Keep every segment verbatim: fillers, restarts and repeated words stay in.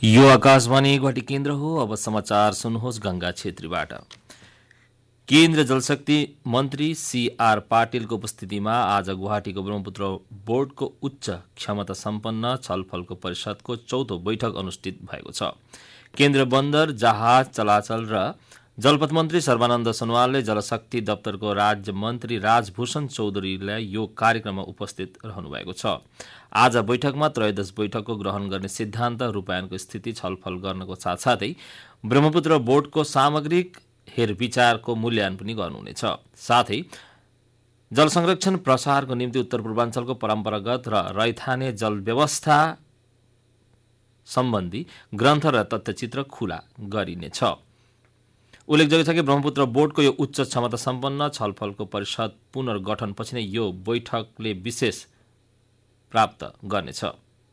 यो आकाशवाणी गुवाहाटी केन्द्र हो। अब समाचार सुन्नुहोस् गंगा छेत्रीबाट। केन्द्र जलशक्ति मन्त्री सीआर पाटिलको उपस्थितिमा आज गुवाहाटीको ब्रह्मपुत्र बोर्डको उच्च क्षमता सम्पन्न छलफलको परिषदको चौथो बैठक अनुष्ठित भएको छ। केन्द्र बन्दर, जहाज चलाचल र जलपथ मन्त्री सर्बानन्द सोनोवालले जलशक्ति दप्तरको राज्य मन्त्री राजभूषण चौधरीलाई यो कार्यक्रममा उपस्थित रहनुभएको छ। आज बैठकमा त्रयोदश बैठकको ग्रहण गर्ने सिद्धान्त, रूपायनको स्थिति छलफल गर्नको साथसाथै ब्रह्मपुत्र बोर्डको सामग्रिक हेरविचारको मूल्याङ्कन पनि गर्नुहुनेछ। साथै जल संरक्षण प्रसारको निम्ति उत्तर पूर्वाञ्चलको परम्परागत र रैथाने जल व्यवस्था सम्बन्धी ग्रन्थ र तथ्यचित्र खुला गरिनेछ। उल्लेखযোग्य छ कि ब्रह्मपुत्र बोर्डको यो उच्च क्षमता सम्पन्न छलफलको परिषद पुनर्गठनपछि नै यो बैठकले विशेष प्राप्त गर्नेछ।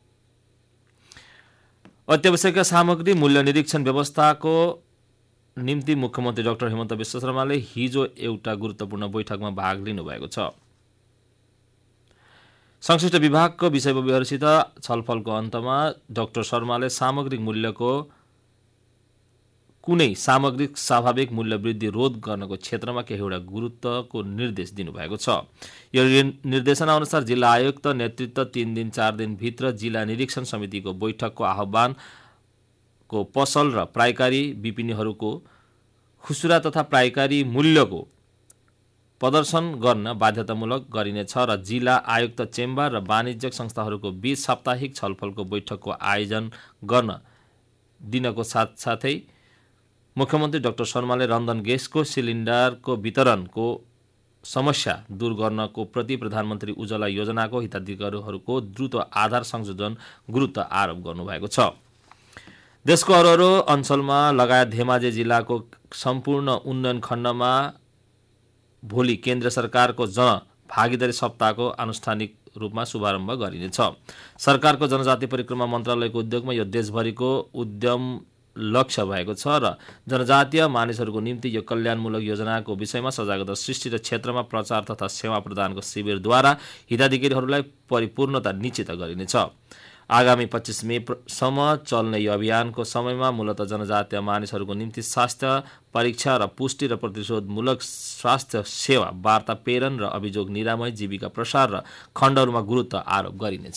अत्यावश्यक सामग्री मूल्य निरीक्षण व्यवस्थाको निम्ति मुख्यमन्त्री डाक्टर हिमन्त विश्व शर्माले हिजो एउटा गुरुत्वपूर्ण बैठकमा भाग लिनुभएको छ। संश्लिष्ट विभागको विषयवस्तुहरूसित छलफलको अन्तमा डाक्टर शर्माले सामग्रिक मूल्यको कुनै सामग्रिक स्वाभाविक मूल्य वृद्धि रोध गर्नको क्षेत्रमा केहीवटा गुरुत्वको निर्देश दिनुभएको छ। यो निर्देशना अनुसार जिल्ला आयुक्त नेतृत्व तीन दिन चार दिनभित्र जिल्ला निरीक्षण समितिको बैठकको आह्वानको पसल र प्रायकारी विपिनीहरूको खुसुरा तथा प्रायकारी मूल्यको प्रदर्शन गर्न बाध्यतामूलक गरिनेछ र जिल्ला आयुक्त चेम्बर र वाणिज्यिक संस्थाहरूको बीच साप्ताहिक छलफलको बैठकको आयोजन गर्न दिनको साथसाथै मुख्यमन्त्री डाक्टर शर्माले रन्धन ग्यासको सिलिन्डरको वितरणको समस्या दूर गर्नको प्रति प्रधानमन्त्री उज्जवला योजनाको हिताधिकारीहरूको द्रुत आधार संशोधन गुरुत्व आरोप गर्नुभएको छ। देशको अरू अरू अञ्चलमा लगायत धेमाजी जिल्लाको सम्पूर्ण उन्नयन खण्डमा भोलि केन्द्र सरकारको जन भागीदारी सप्ताहको आनुष्ठानिक रूपमा शुभारम्भ गरिनेछ। सरकारको जनजाति परिक्रमा मन्त्रालयको उद्योगमा यो देशभरिको उद्यम लक्ष्य भएको छ र जनजातीय मानिसहरूको निम्ति यो कल्याणमूलक योजनाको विषयमा सजागता सृष्टि र क्षेत्रमा प्रचार तथा सेवा प्रदानको शिविरद्वारा हिताधिकारीहरूलाई परिपूर्णता निश्चित गरिनेछ। आगामी पच्चीस मे सम्म चल्ने यो अभियानको समयमा मूलतः जनजातीय मानिसहरूको निम्ति स्वास्थ्य परीक्षा र पुष्टि र प्रतिशोधमूलक स्वास्थ्य सेवा, वार्ता प्रेरण र अभियोग निरामय, जीविका प्रसार र खण्डहरूमा गुरुत्व आरोप गरिनेछ।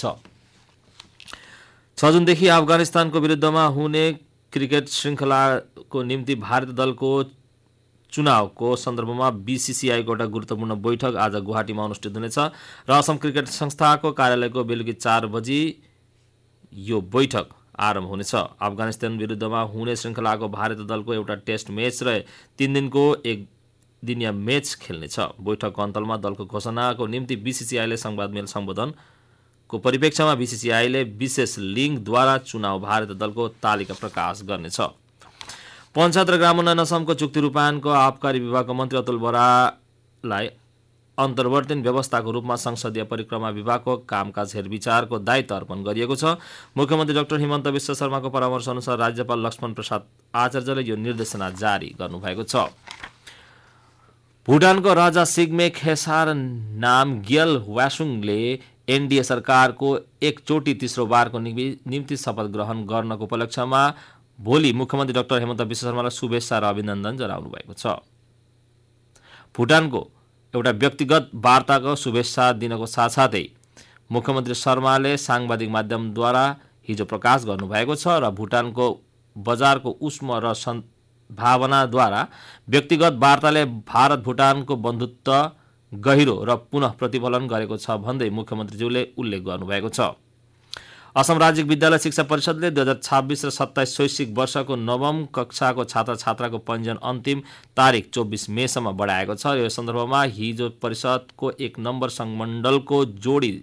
छ जुनदेखि अफगानिस्तानको विरुद्धमा हुने क्रिकेट श्रृङ्खलाको निम्ति भारतीय दलको चुनावको सन्दर्भमा बीसीसीआईको एउटा गुरुत्वपूर्ण बैठक आज गुवाहाटीमा अनुष्ठित हुनेछ र असम क्रिकेट संस्थाको कार्यालयको बेलुकी चार बजी यो बैठक आरम्भ हुनेछ। अफगानिस्तान विरुद्धमा हुने श्रृङ्खलाको भारतीय दलको एउटा टेस्ट म्याच र तीन दिनको एक दिनिया म्याच खेल्नेछ। बैठकको अन्तमा दलको घोषणाको निम्ति बीसीसीआईले संवादमेल सम्बोधन को परिप्रेक्ष्यमा बीसीसीआईले विशेष लिङ्कद्वारा चुनाव भारतीय दलको तालिका प्रकाश गर्नेछ। पञ्चायत र ग्राम उन्नयन असमको चुक्ति रूपायनको आबकारी विभागको मन्त्री अतुल बरालाई अन्तर्वर्तीन व्यवस्थाको रूपमा संसदीय परिक्रमा विभागको कामकाज हेरविचारको दायित्व अर्पण गरिएको छ। मुख्यमन्त्री डाक्टर हिमन्त विश्व शर्माको परामर्श अनुसार राज्यपाल लक्ष्मण प्रसाद आचार्यले यो निर्देशना जारी गर्नुभएको छ। भुटानको राजा सिग्मे खेसार नामग्याल वासुङले एनडीए सरकारको एकचोटि तेस्रो बारको निम्ति शपथ ग्रहण गर्नको उपलक्ष्यमा भोलि मुख्यमन्त्री डाक्टर हिमन्त विश्व शर्मालाई शुभेच्छा र अभिनन्दन जनाउनु भएको छ। भुटानको एउटा व्यक्तिगत वार्ताको शुभेच्छा दिनको साथसाथै मुख्यमन्त्री शर्माले साङ्वादिक माध्यमद्वारा हिजो प्रकाश गर्नुभएको छ र भुटानको बजारको उष्म र भावनाद्वारा व्यक्तिगत वार्ताले भारत भुटानको बन्धुत्व गहिरो र पुनः प्रतिफलन गरेको छ भन्दै मुख्यमन्त्रीज्यूले उल्लेख गर्नुभएको छ। असम राज्य विद्यालय शिक्षा परिषदले दुई हजार छब्बिस र सत्ताइस शैक्षिक वर्षको नवम कक्षाको छात्र छात्राको पञ्जीयन अन्तिम तारिक चौबिस मेसम्म बढाएको छ। यो सन्दर्भमा हिजो परिषदको एक नम्बर सङ्घमण्डलको जोडी